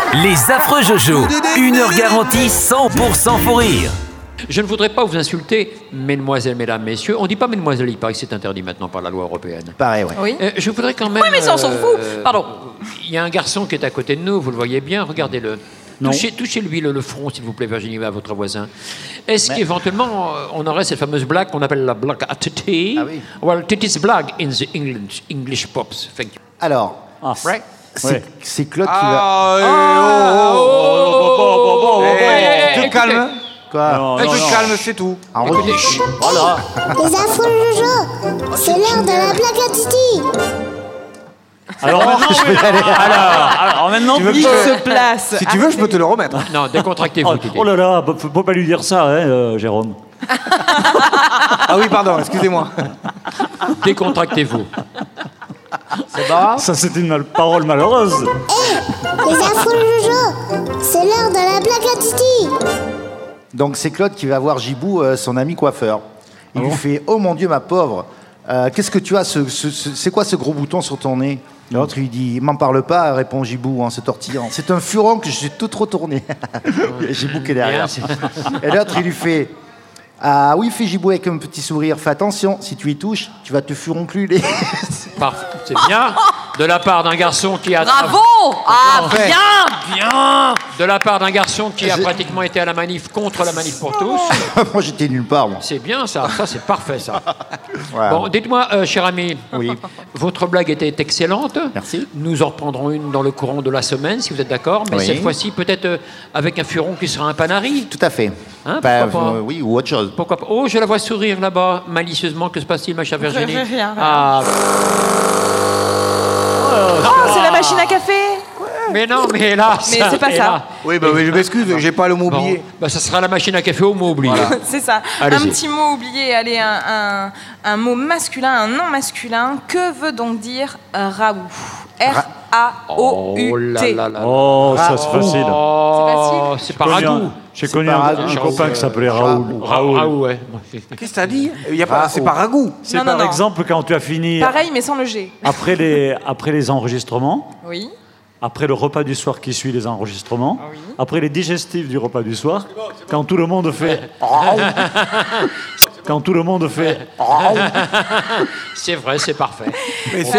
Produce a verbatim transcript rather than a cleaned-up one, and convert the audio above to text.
Les affreux Jojo, une heure garantie cent pour cent fou rire. Je ne voudrais pas vous insulter, mesdemoiselles, mesdames, messieurs. On ne dit pas mesdemoiselles, il paraît que c'est interdit maintenant par la loi européenne. Pareil, ouais. Oui. Euh, je voudrais quand même... Oui, mais ça, on s'en fout. Pardon. Il y a un garçon qui est à côté de nous, vous le voyez bien, regardez-le. Non. Touchez, touchez-lui le, le front, s'il vous plaît, Virginie, à votre voisin. Est-ce qu'éventuellement, euh, on aurait cette fameuse blague qu'on appelle la blague à titi? Ah oui. Well, titi's blague in the English, English pops. Thank you. Alors, Ah. Right? c'est Ouais. c'est Claude qui va... Ah, eh, Ah, oh, oh, oh, oh, oh, oh, oh, Eh, oh, écoutez. te calme, Quoi Non, un non, peu non. calme, c'est tout. En Écoutez, redis- chut. Voilà. Les affreux Jojo, c'est l'heure de la blague à Titi. Alors maintenant, oui. alors, alors maintenant, Tu veux oui. que je- Se place. Si tu veux, je peux te le remettre. Non, décontractez-vous, Oh, Titi. oh là là, faut, faut pas lui dire ça, hein, euh, Jérôme. Ah oui, pardon, excusez-moi. Décontractez-vous. C'est bon Ça, c'est une mal- parole malheureuse. Les affreux Jojo, c'est l'heure de la blague à Titi. Donc c'est Claude qui va voir Gibou, euh, son ami coiffeur. Il lui fait « Oh mon Dieu, ma pauvre, euh, qu'est-ce que tu as ce, ce- ce- c'est quoi ce gros bouton sur ton nez ?» L'autre lui dit « M'en parle pas », répond Gibou en se tortillant. « C'est un furon que j'ai tout retourné. » Gibou qui est derrière. Bien, c'est- Et l'autre, il lui fait « Ah oui, fait Gibou avec un petit sourire. Fais attention, si tu y touches, tu vas te furoncluler. » Parfait. C'est bien de la part d'un garçon qui a... Bravo. Ah, Parfait. bien. Bien de la part d'un garçon qui a pratiquement été à la manif contre la manif pour tous. Moi, j'étais nulle part, moi. C'est bien ça, ça c'est parfait ça. Voilà. Bon, dites-moi, euh, cher ami, Oui. votre blague était excellente. Merci. Nous en reprendrons une dans le courant de la semaine, si vous êtes d'accord. Mais Oui. cette fois-ci, peut-être euh, avec un furon qui sera un panari. Tout à fait. Hein, Bah, pourquoi pas euh, oui, ou autre chose. Pourquoi pas? Oh, je la vois sourire là-bas, malicieusement. Que se passe-t-il, ma chère Virginie? Rien, rien. Ah, Oh, c'est la machine à café. mais non, mais là, Mais c'est pas et ça. là. Oui, bah, oui, je m'excuse, j'ai pas le mot Bon, oublié. bah, ça sera la machine à café au mot oublié. C'est ça. Allez-y. Un petit mot oublié. Allez, un, un, un mot masculin, un nom masculin. Que veut donc dire euh, Raoult? R A O Oh là U T. là là. Oh, ça, c'est facile. Oh, c'est pas Connu un- ragoût. J'ai C'est connu pas un, ragoût, un je copain pense, qui s'appelait euh, Raoul. Raoult, Raoul. ouais. Qu'est-ce que t'as dit? Il y a pas, Ah, C'est oh. pas ragoût. C'est Non, par non, non. exemple quand tu as fini Pareil, mais sans le G. après les, après les enregistrements, Oui. après le repas du soir qui suit les enregistrements, Ah oui. après les digestifs du repas du soir, quand tout le monde fait quand tout le monde fait C'est vrai, c'est parfait. Mais c'est